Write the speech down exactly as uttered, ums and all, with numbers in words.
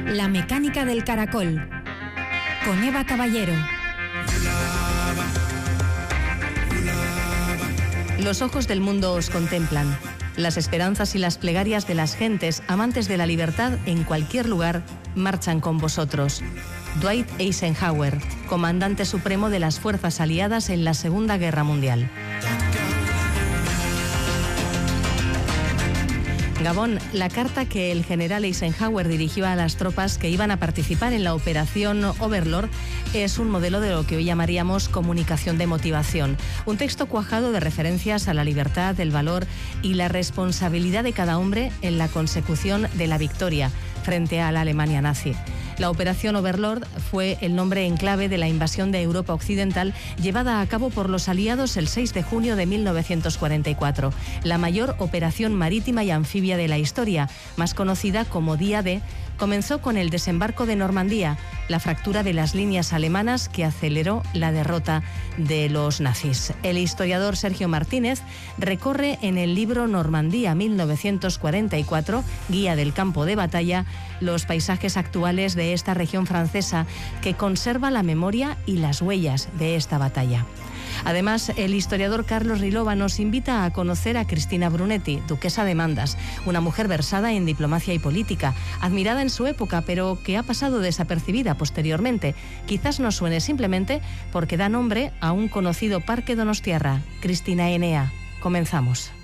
La mecánica del caracol, con Eva Caballero. Los ojos del mundo os contemplan. Las esperanzas y las plegarias de las gentes amantes de la libertad en cualquier lugar marchan con vosotros. Dwight Eisenhower, comandante supremo de las fuerzas aliadas en la Segunda Guerra Mundial. Gabón, la carta que el general Eisenhower dirigió a las tropas que iban a participar en la operación Overlord es un modelo de lo que hoy llamaríamos comunicación de motivación. Un texto cuajado de referencias a la libertad, el valor y la responsabilidad de cada hombre en la consecución de la victoria frente a la Alemania nazi. La operación Overlord fue el nombre en clave de la invasión de Europa Occidental llevada a cabo por los aliados el seis de junio de mil novecientos cuarenta y cuatro, la mayor operación marítima y anfibia de la historia, más conocida como Día D, comenzó con el desembarco de Normandía, la fractura de las líneas alemanas que aceleró la derrota de los nazis. El historiador Sergio Martínez recorre en el libro Normandía mil novecientos cuarenta y cuatro, Guía del campo de batalla, los paisajes actuales de esta región francesa que conserva la memoria y las huellas de esta batalla. Además, el historiador Carlos Rilova nos invita a conocer a Cristina Brunetti, duquesa de Mandas, una mujer versada en diplomacia y política, admirada en su época, pero que ha pasado desapercibida posteriormente. Quizás nos suene simplemente porque da nombre a un conocido parque donostiarra, Cristina Enea. Comenzamos.